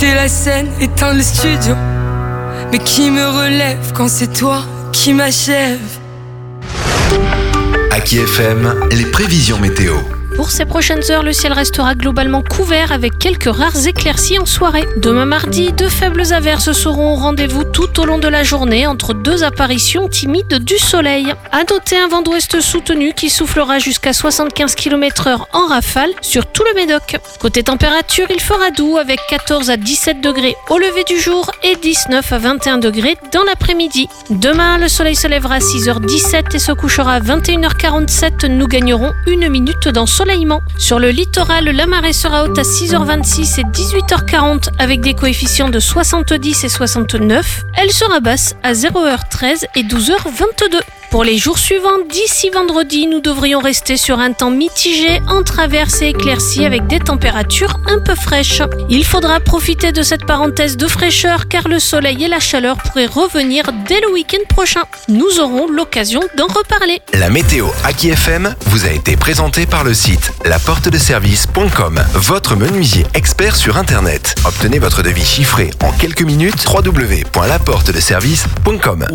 quitter la scène, éteindre le studio. Mais qui me relève quand c'est toi qui m'achève? Aki FM, les prévisions météo. Pour ces prochaines heures, le ciel restera globalement couvert avec quelques rares éclaircies en soirée. Demain mardi, de faibles averses seront au rendez-vous tout au long de la journée entre deux apparitions timides du soleil. À noter un vent d'ouest soutenu qui soufflera jusqu'à 75 km/h en rafale sur tout le Médoc. Côté température, il fera doux avec 14 à 17 degrés au lever du jour et 19 à 21 degrés dans l'après-midi. Demain, le soleil se lèvera à 6h17 et se couchera à 21h47. Nous gagnerons une minute d'ensoleillement. Sur le littoral, la marée sera haute à 6h26 et 18h40 avec des coefficients de 70 et 69. Elle sera basse à 0h13 et 12h22. Pour les jours suivants, d'ici vendredi, nous devrions rester sur un temps mitigé entre averses et éclaircies avec des températures un peu fraîches. Il faudra profiter de cette parenthèse de fraîcheur car le soleil et la chaleur pourraient revenir dès le week-end prochain. Nous aurons l'occasion d'en reparler. La météo Aki FM vous a été présentée par le site laportedeservice.com, votre menuisier expert sur Internet. Obtenez votre devis chiffré en quelques minutes. www.laportedeservice.com.